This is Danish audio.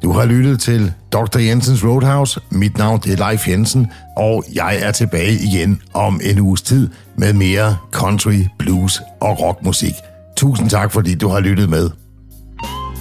Du har lyttet til Dr. Jensens Roadhouse. Mit navn er Leif Jensen, og jeg er tilbage igen om en uges tid med mere country, blues og rockmusik. Tusind tak, fordi du har lyttet med.